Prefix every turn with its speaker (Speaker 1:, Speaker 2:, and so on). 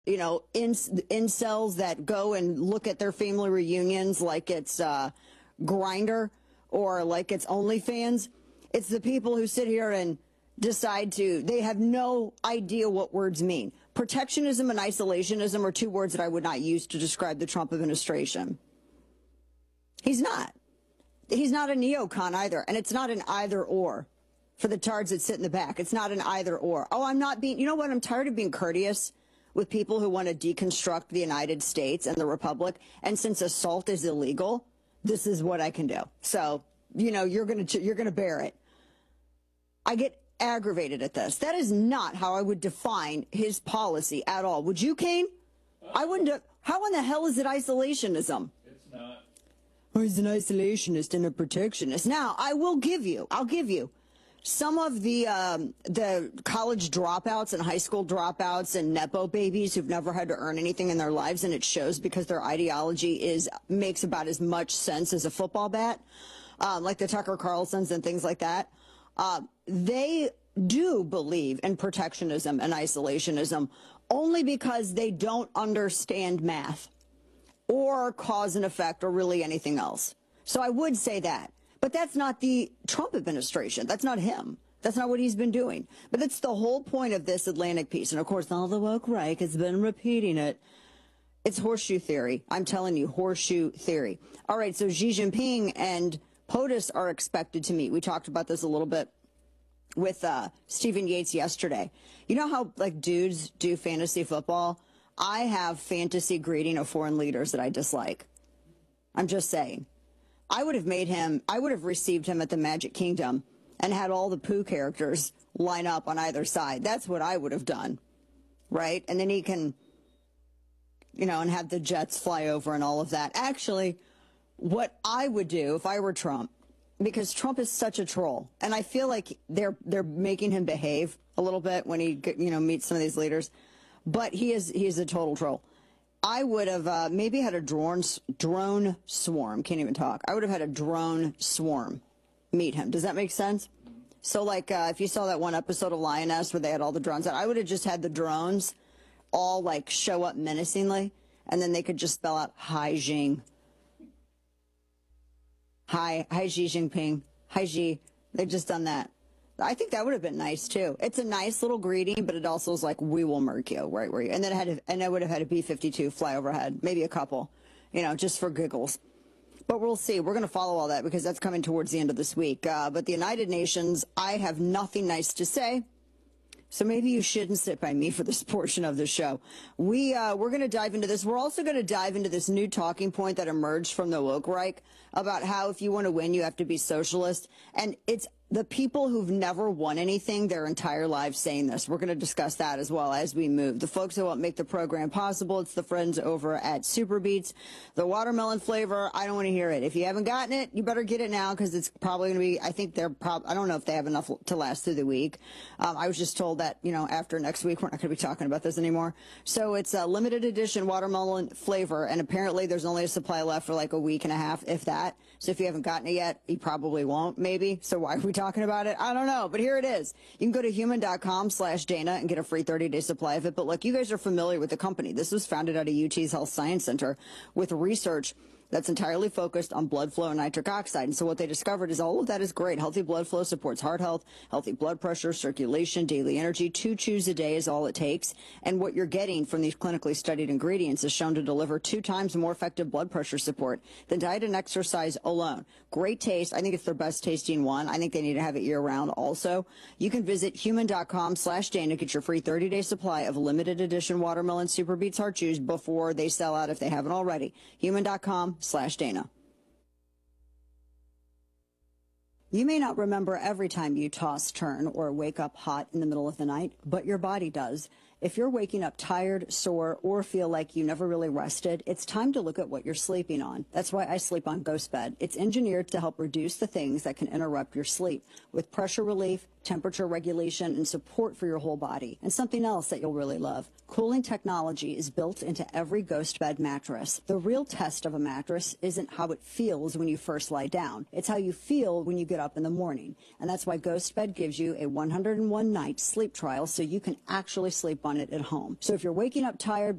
Speaker 1: incels that go and look at their family reunions like it's Grindr or like it's OnlyFans. It's the people who sit here and decide they have no idea what words mean. Protectionism and isolationism are two words that I would not use to describe the Trump administration. He's not. He's not a neocon either, and it's not an either or. For the tards that sit in the back, it's not an either or. Oh, I'm not being, you know what? I'm tired of being courteous with people who want to deconstruct the United States and the Republic. And since assault is illegal, this is what I can do. So, you're going to bear it. I get aggravated at this. That is not how I would define his policy at all. Would you, Kane? I wouldn't. How in the hell is it isolationism?
Speaker 2: It's not.
Speaker 1: Oh, he's an isolationist and a protectionist. Now, I'll give you. Some of the college dropouts and high school dropouts and Nepo babies who've never had to earn anything in their lives, and it shows because their ideology makes about as much sense as a football bat, like the Tucker Carlsons and things like that. They do believe in protectionism and isolationism only because they don't understand math or cause and effect or really anything else. So I would say that. But that's not the Trump administration. That's not him. That's not what he's been doing. But that's the whole point of this Atlantic piece. And, of course, all the woke right has been repeating it. It's horseshoe theory. I'm telling you, horseshoe theory. All right, so Xi Jinping and POTUS are expected to meet. We talked about this a little bit with Stephen Yates yesterday. You know how, dudes do fantasy football? I have fantasy greeting of foreign leaders that I dislike. I'm just saying. I would have received him at the Magic Kingdom and had all the Pooh characters line up on either side. That's what I would have done, right? And then he can, and have the jets fly over and all of that. Actually, what I would do if I were Trump, because Trump is such a troll, and I feel like they're making him behave a little bit when he, meets some of these leaders, but he is a total troll. I would have maybe had a drone swarm. Can't even talk. I would have had a drone swarm meet him. Does that make sense? So, if you saw that one episode of Lioness where they had all the drones out, I would have just had the drones all, show up menacingly, and then they could just spell out, Hi, Xing. Hi Xi Jinping. Hi, Xi. They've just done that. I think that would have been nice, too. It's a nice little greeting, but it also is we will murk you, right where you. And then I would have had a B-52 fly overhead, maybe a couple, just for giggles. But we'll see. We're going to follow all that because that's coming towards the end of this week. But the United Nations, I have nothing nice to say. So maybe you shouldn't sit by me for this portion of the show. We're going to dive into this. We're also going to dive into this new talking point that emerged from the woke right about how if you want to win, you have to be socialist. And it's the people who've never won anything their entire lives saying this. We're going to discuss that as well as we move. The folks who help make the program possible, it's the friends over at Super Beets. The watermelon flavor, I don't want to hear it. If you haven't gotten it, you better get it now because it's probably going to be, I think I don't know if they have enough to last through the week. I was just told that, after next week, we're not going to be talking about this anymore. So it's a limited edition watermelon flavor, and apparently there's only a supply left for a week and a half, if that. So if you haven't gotten it yet, you probably won't, maybe. So why are we talking about it? I don't know, but here it is. You can go to human.com/Dana and get a free 30-day supply of it. But look, you guys are familiar with the company. This was founded out of UT's Health Science Center with research that's entirely focused on blood flow and nitric oxide. And so what they discovered is all of that is great. Healthy blood flow supports heart health, healthy blood pressure, circulation, daily energy. 2 chews a day is all it takes. And what you're getting from these clinically studied ingredients is shown to deliver 2 times more effective blood pressure support than diet and exercise alone. Great taste. I think it's their best tasting one. I think they need to have it year round also. You can visit human.com/Dana, get your free 30-day supply of limited edition watermelon Super Beets Heart Chews before they sell out if they haven't already. Human.com/Dana. You may not remember every time you toss, turn, or wake up hot in the middle of the night, but your body does. If you're waking up tired, sore, or feel like you never really rested, it's time to look at what you're sleeping on. That's why I sleep on Ghost Bed. It's engineered to help reduce the things that can interrupt your sleep with pressure relief, temperature regulation, and support for your whole body. And something else that you'll really love. Cooling technology is built into every Ghost Bed mattress. The real test of a mattress isn't how it feels when you first lie down. It's how you feel when you get up in the morning. And that's why Ghost Bed gives you a 101-night sleep trial so you can actually sleep on it at home. So if you're waking up tired,